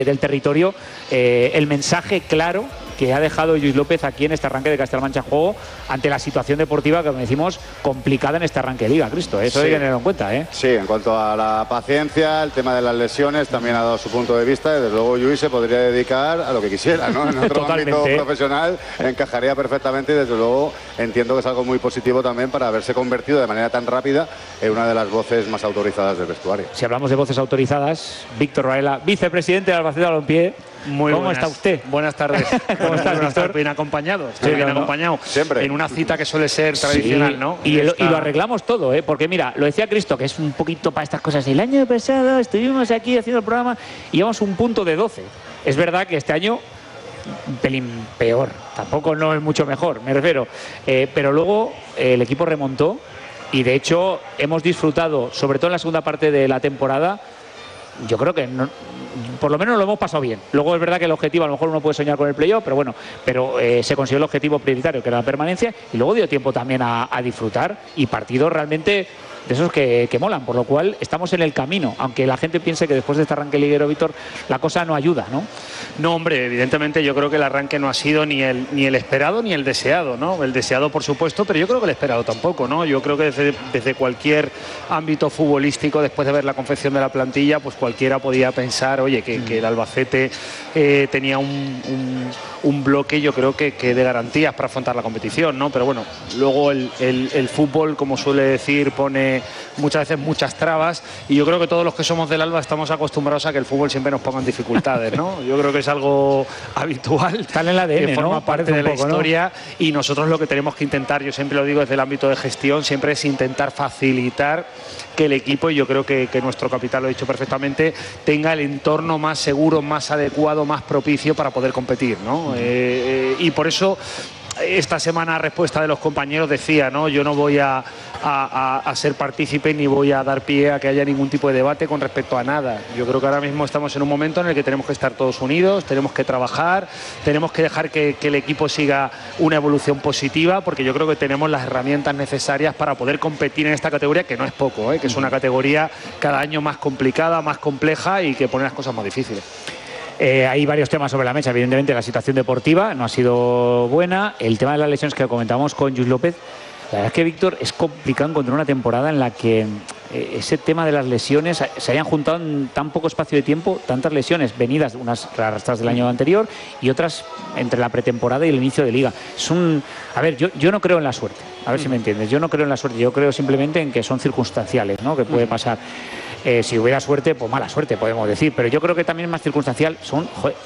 del territorio, el mensaje claro que ha dejado Lluís López aquí en este arranque de Castilla-La Mancha Juego ante la situación deportiva que, como decimos, complicada en este arranque de Liga, Cristo. Eso hay que tenerlo en cuenta, ¿eh? Sí, en cuanto a la paciencia, el tema de las lesiones, también ha dado su punto de vista. Desde luego, Lluís se podría dedicar a lo que quisiera, ¿no? En otro ámbito profesional encajaría perfectamente y, desde luego, entiendo que es algo muy positivo también para haberse convertido de manera tan rápida en una de las voces más autorizadas del vestuario. Si hablamos de voces autorizadas, Víctor Varela, vicepresidente de Albacete Balompié. ¿Cómo está usted? Buenas tardes. ¿Cómo estás, Víctor? Bien acompañado. Estoy bien acompañado. Siempre. En una cita que suele ser tradicional, ¿no? Y lo arreglamos todo, ¿eh? Porque mira, lo decía Cristo, que es un poquito para estas cosas. El año pasado estuvimos aquí haciendo el programa y llevamos un punto de 12. Es verdad que este año un pelín peor. Tampoco no es mucho mejor, me refiero. Pero luego el equipo remontó y de hecho hemos disfrutado, sobre todo en la segunda parte de la temporada. Yo creo que no, por lo menos lo hemos pasado bien. Luego es verdad que el objetivo, a lo mejor uno puede soñar con el playoff, pero bueno, se consiguió el objetivo prioritario, que era la permanencia, y luego dio tiempo también a disfrutar y partidos realmente de esos que molan, por lo cual estamos en el camino, aunque la gente piense que después de este arranque liguero, Víctor, la cosa no ayuda, ¿no? No, hombre, evidentemente yo creo que el arranque no ha sido ni el esperado ni el deseado, ¿no? El deseado, por supuesto, pero yo creo que el esperado tampoco, ¿no? Yo creo que desde cualquier ámbito futbolístico, después de ver la confección de la plantilla, pues cualquiera podía pensar, oye, que el Albacete tenía un bloque, yo creo que de garantías para afrontar la competición, ¿no? Pero bueno, luego el fútbol, como suele decir, pone muchas veces muchas trabas, y yo creo que todos los que somos del Alba estamos acostumbrados a que el fútbol siempre nos ponga en dificultades, ¿no? Yo creo que es algo habitual. Está en el ADN, que forma ¿no? parte de la historia, ¿no? Y nosotros lo que tenemos que intentar, yo siempre lo digo desde el ámbito de gestión, siempre es intentar facilitar que el equipo, y yo creo que nuestro capitán lo ha dicho perfectamente, tenga el entorno más seguro, más adecuado, más propicio para poder competir, ¿no? Y por eso esta semana, a respuesta de los compañeros, decía, ¿no? Yo no voy a ser partícipe ni voy a dar pie a que haya ningún tipo de debate con respecto a nada. Yo creo que ahora mismo estamos en un momento en el que tenemos que estar todos unidos, tenemos que trabajar, tenemos que dejar que el equipo siga una evolución positiva, porque yo creo que tenemos las herramientas necesarias para poder competir en esta categoría, que no es poco, que es una categoría cada año más complicada, más compleja y que pone las cosas más difíciles. Hay varios temas sobre la mesa. Evidentemente la situación deportiva no ha sido buena. El tema de las lesiones que comentamos con Lluís López. La verdad es que, Víctor, es complicado encontrar una temporada en la que ese tema de las lesiones se hayan juntado en tan poco espacio de tiempo, tantas lesiones venidas, unas arrastradas del año anterior y otras entre la pretemporada y el inicio de Liga. A ver, yo no creo en la suerte, a ver si me entiendes. Yo no creo en la suerte, yo creo simplemente en que son circunstanciales, ¿no? Que puede pasar. Si hubiera suerte, pues mala suerte, podemos decir. Pero yo creo que también es más circunstancial. Son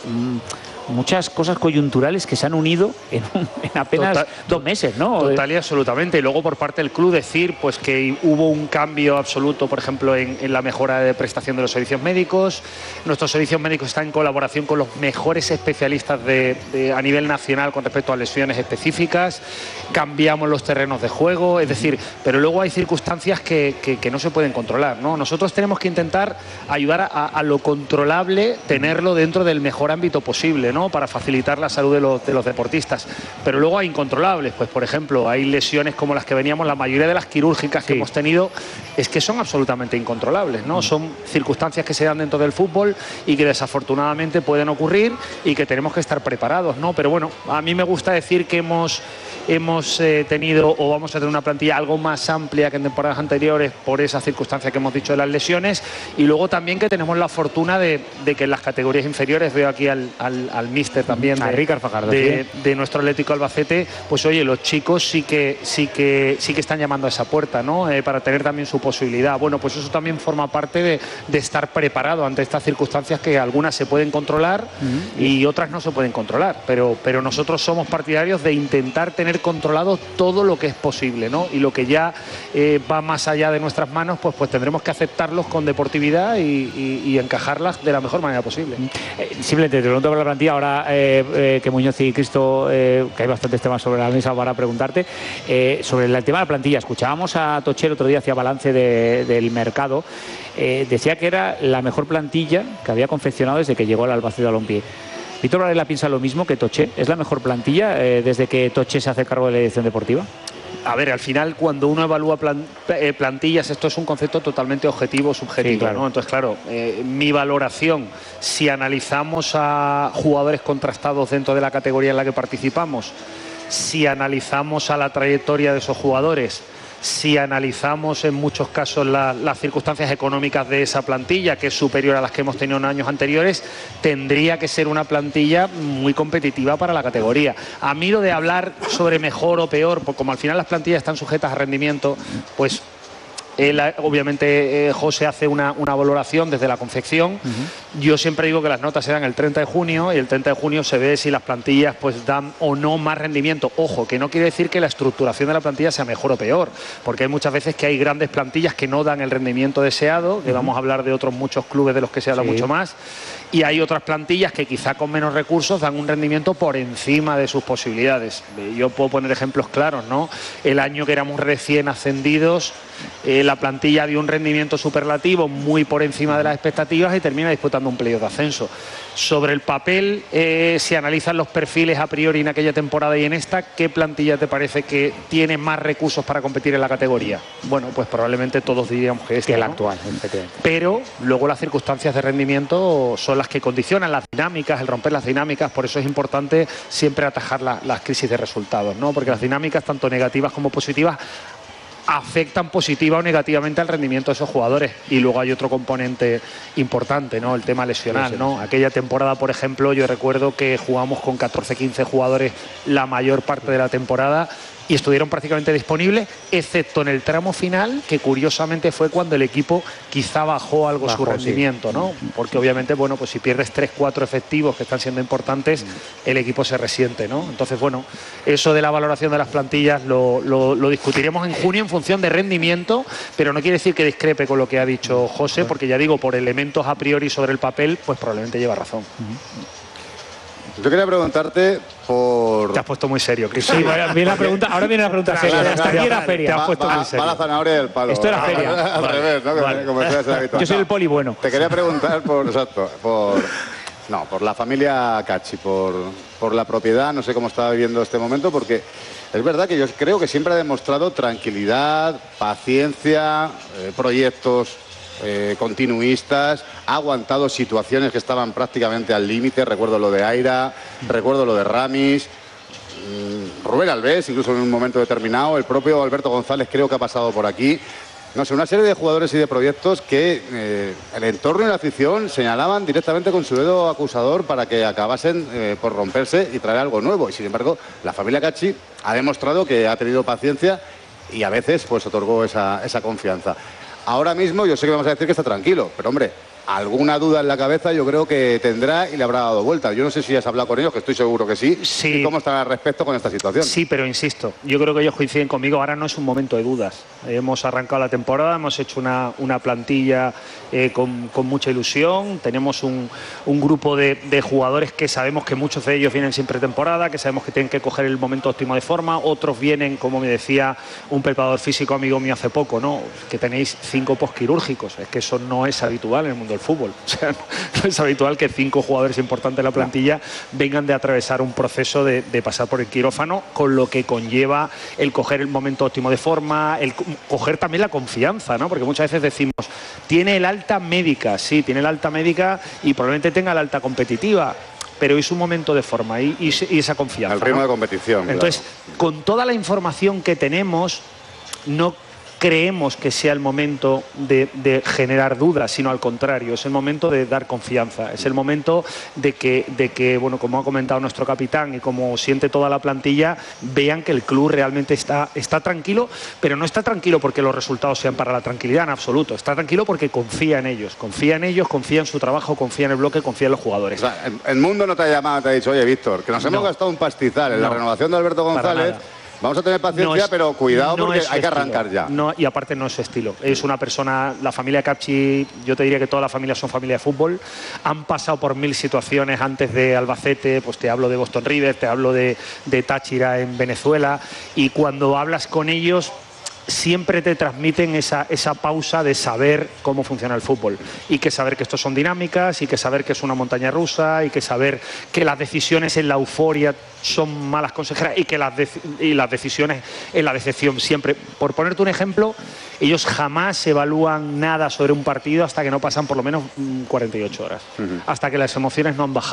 muchas cosas coyunturales que se han unido en apenas 2 meses, ¿no? Total y absolutamente. Y luego por parte del club decir pues que hubo un cambio absoluto, por ejemplo, en la mejora de prestación de los servicios médicos. Nuestros servicios médicos están en colaboración con los mejores especialistas a nivel nacional con respecto a lesiones específicas. Cambiamos los terrenos de juego, es decir, pero luego hay circunstancias que no se pueden controlar, ¿no? Nosotros tenemos que intentar ayudar a lo controlable, tenerlo dentro del mejor ámbito posible, ¿no? Para facilitar la salud de los deportistas. Pero luego hay incontrolables, pues por ejemplo, hay lesiones como las que veníamos, la mayoría de las quirúrgicas que hemos tenido es que son absolutamente incontrolables, ¿no? Son circunstancias que se dan dentro del fútbol y que desafortunadamente pueden ocurrir y que tenemos que estar preparados, ¿no? Pero bueno, a mí me gusta decir que hemos tenido o vamos a tener una plantilla algo más amplia que en temporadas anteriores por esa circunstancia que hemos dicho de las lesiones, y luego también que tenemos la fortuna de que en las categorías inferiores, veo aquí al míster también de nuestro Atlético Albacete, pues oye, los chicos sí que están llamando a esa puerta, ¿no? Para tener también su posibilidad. Bueno, pues eso también forma parte de estar preparado ante estas circunstancias, que algunas se pueden controlar y otras no se pueden controlar, pero nosotros somos partidarios de intentar tener controlado todo lo que es posible, ¿no? Y lo que ya va más allá de nuestras manos, pues tendremos que aceptarlos con deportividad y encajarlas de la mejor manera posible. Simplemente te pregunto por la plantilla, ahora que Muñoz y Cristo, que hay bastantes temas sobre la mesa para preguntarte, sobre el tema de la plantilla. Escuchábamos a Toché el otro día, hacía balance del mercado, decía que era la mejor plantilla que había confeccionado desde que llegó al Albacete Balompié. ¿Víctor Varela piensa lo mismo que Toché? ¿Es la mejor plantilla desde que Toché se hace cargo de la dirección deportiva? A ver, al final, cuando uno evalúa plantillas, esto es un concepto totalmente objetivo, subjetivo, sí, claro, ¿no? Entonces, claro, mi valoración, si analizamos a jugadores contrastados dentro de la categoría en la que participamos, si analizamos a la trayectoria de esos jugadores, si analizamos en muchos casos las circunstancias económicas de esa plantilla, que es superior a las que hemos tenido en años anteriores, tendría que ser una plantilla muy competitiva para la categoría. A mí lo de hablar sobre mejor o peor, porque como al final las plantillas están sujetas a rendimiento, pues obviamente José hace una valoración desde la confección. Yo siempre digo que las notas se dan el 30 de junio y el 30 de junio se ve si las plantillas pues dan o no más rendimiento. Ojo, que no quiere decir que la estructuración de la plantilla sea mejor o peor, porque hay muchas veces que hay grandes plantillas que no dan el rendimiento deseado, que vamos a hablar de otros muchos clubes de los que se habla mucho más, y hay otras plantillas que quizá con menos recursos dan un rendimiento por encima de sus posibilidades. Yo puedo poner ejemplos claros, ¿no? El año que éramos recién ascendidos, la plantilla dio un rendimiento superlativo muy por encima de las expectativas y termina disputando un playoff de ascenso. Sobre el papel, si analizan los perfiles a priori en aquella temporada y en esta, ¿qué plantilla te parece que tiene más recursos para competir en la categoría? Bueno, pues probablemente todos diríamos que esta, que la ¿no? actual. Pero luego las circunstancias de rendimiento son las que condicionan las dinámicas, el romper las dinámicas. Por eso es importante siempre atajar las crisis de resultados, ¿no? Porque las dinámicas, tanto negativas como positivas, afectan positiva o negativamente al rendimiento de esos jugadores. Y luego hay otro componente importante, ¿no? El tema lesional, ¿no? Aquella temporada, por ejemplo, yo recuerdo que jugamos con 14-15 jugadores la mayor parte de la temporada y estuvieron prácticamente disponibles, excepto en el tramo final, que curiosamente fue cuando el equipo quizá bajó algo su rendimiento, ¿no? Porque obviamente, bueno, pues si pierdes 3-4 efectivos que están siendo importantes, el equipo se resiente, ¿no? Entonces, bueno, eso de la valoración de las plantillas lo discutiremos en junio en función de rendimiento, pero no quiere decir que discrepe con lo que ha dicho José, porque ya digo, por elementos a priori sobre el papel, pues probablemente lleva razón. Yo quería preguntarte por... Te has puesto muy serio, Cris. Sí, viene la pregunta, ahora viene la pregunta seria. Hasta aquí era feria. Te has puesto muy serio. Va la zanahoria del palo. Esto era feria. Al revés, ¿no? Como suele ser habitual. Yo soy el poli bueno. Te quería preguntar por la familia Cacci, por la propiedad, no sé cómo estaba viviendo este momento, porque es verdad que yo creo que siempre ha demostrado tranquilidad, paciencia, proyectos continuistas, ha aguantado situaciones que estaban prácticamente al límite. Recuerdo lo de Aira, recuerdo lo de Ramis, Rubén Alves, incluso en un momento determinado, el propio Alberto González creo que ha pasado por aquí. No sé, una serie de jugadores y de proyectos que el entorno y la afición señalaban directamente con su dedo acusador para que acabasen por romperse y traer algo nuevo. Y sin embargo, la familia Cacci ha demostrado que ha tenido paciencia y a veces pues otorgó esa confianza. Ahora mismo yo sé que vamos a decir que está tranquilo, pero hombre, alguna duda en la cabeza yo creo que tendrá y le habrá dado vuelta. Yo no sé si has hablado con ellos, que estoy seguro que sí. ¿Y cómo están al respecto con esta situación? Sí, pero insisto, yo creo que ellos coinciden conmigo. Ahora no es un momento de dudas. Hemos arrancado la temporada, hemos hecho una plantilla con mucha ilusión. Tenemos un grupo de jugadores que sabemos que muchos de ellos vienen sin pretemporada, que sabemos que tienen que coger el momento óptimo de forma. Otros vienen, como me decía un preparador físico amigo mío hace poco, ¿no? Que tenéis 5 posquirúrgicos. Es que eso no es habitual en el mundo del fútbol. O sea, no es habitual que 5 jugadores importantes de la plantilla vengan de atravesar un proceso de pasar por el quirófano, con lo que conlleva el coger el momento óptimo de forma, el coger también la confianza, ¿no? Porque muchas veces decimos, tiene el alta médica, sí, tiene el alta médica y probablemente tenga la alta competitiva, pero es un momento de forma y esa confianza. El ritmo, ¿no?, de competición. Entonces, claro, con toda la información que tenemos, no creemos que sea el momento de generar dudas, sino al contrario, es el momento de dar confianza, es el momento de que, bueno, como ha comentado nuestro capitán y como siente toda la plantilla, vean que el club realmente está tranquilo, pero no está tranquilo porque los resultados sean para la tranquilidad en absoluto, está tranquilo porque confía en ellos, confía en su trabajo, confía en el bloque, confía en los jugadores. O sea, el mundo no te ha llamado, te ha dicho, oye, Víctor, que nos hemos gastado un pastizal en la renovación de Alberto González. Vamos a tener paciencia, pero cuidado porque hay que arrancar ya. No, y aparte no es su estilo. Es una persona, la familia Cacci, yo te diría que todas las familias son familia de fútbol. Han pasado por 1000 situaciones antes de Albacete, pues te hablo de Boston River, te hablo de Táchira en Venezuela. Y cuando hablas con ellos, siempre te transmiten esa pausa de saber cómo funciona el fútbol y que saber que esto son dinámicas y que saber que es una montaña rusa y que saber que las decisiones en la euforia son malas consejeras y que las decisiones en la decepción siempre. Por ponerte un ejemplo, ellos jamás evalúan nada sobre un partido hasta que no pasan por lo menos 48 horas, hasta que las emociones no han bajado.